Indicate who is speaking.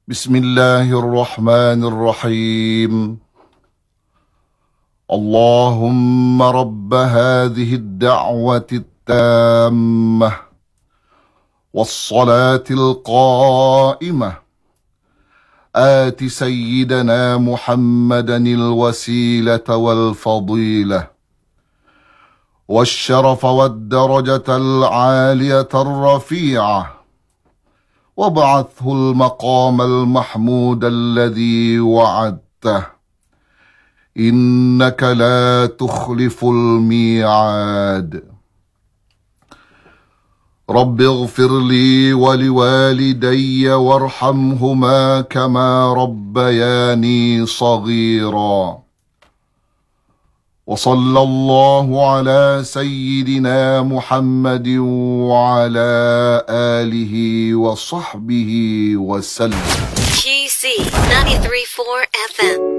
Speaker 1: بسم الله الرحمن الرحيم. اللهم رب هذه الدعوة التامة والصلاة القائمة آت سيدنا محمدا الوسيلة والفضيلة والشرف والدرجة العالية الرفيعة، وابعثه المقام المحمود الذي وعدته، إنك لا تخلف الميعاد. رب اغفر لي ولوالدي وارحمهما كما ربياني صغيرا. وصلى الله على سيدنا محمد وعلى آله وصحبه وسلم.
Speaker 2: QC 93.4 FM